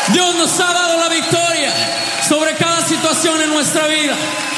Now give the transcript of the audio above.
Dios nos ha dado la victoria sobre cada situación en nuestra vida.